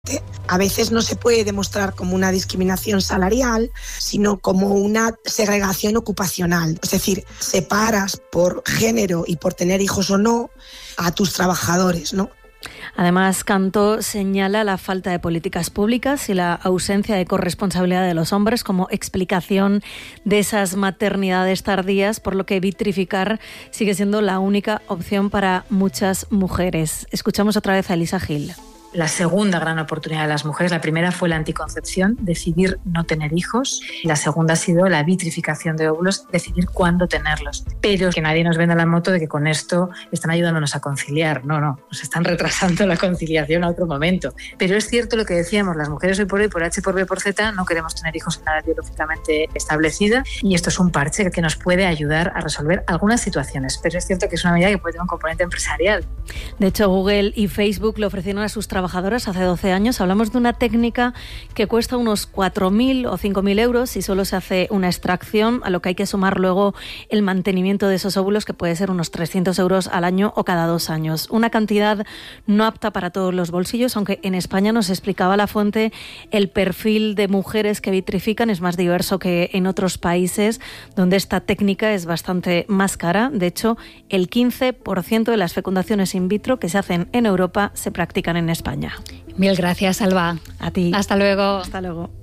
A veces no se puede demostrar como una discriminación salarial, sino como una segregación ocupacional. Es decir, separas por género y por tener hijos o no a tus trabajadores, ¿no? Además, Cantó señala la falta de políticas públicas y la ausencia de corresponsabilidad de los hombres como explicación de esas maternidades tardías, por lo que vitrificar sigue siendo la única opción para muchas mujeres. Escuchamos otra vez a Elisa Gil. La segunda gran oportunidad de las mujeres, la primera fue la anticoncepción, decidir no tener hijos. La segunda ha sido la vitrificación de óvulos, decidir cuándo tenerlos. Pero que nadie nos venda la moto de que con esto están ayudándonos a conciliar. No, nos están retrasando la conciliación a otro momento. Pero es cierto lo que decíamos, las mujeres hoy por H, por B, por Z, no queremos tener hijos en la edad biológicamente establecida y esto es un parche que nos puede ayudar a resolver algunas situaciones. Pero es cierto que es una medida que puede tener un componente empresarial. De hecho, Google y Facebook le ofrecieron a sus trabajadoras hace 12 años. Hablamos de una técnica que cuesta unos 4.000 o 5.000 euros y solo se hace una extracción, a lo que hay que sumar luego el mantenimiento de esos óvulos, que puede ser unos 300 euros al año o cada 2 años. Una cantidad no apta para todos los bolsillos, aunque en España, nos explicaba la fuente, el perfil de mujeres que vitrifican es más diverso que en otros países donde esta técnica es bastante más cara. De hecho, el 15% de las fecundaciones in vitro que se hacen en Europa se practican en España. Mil gracias, Alba. A ti. Hasta luego. Hasta luego.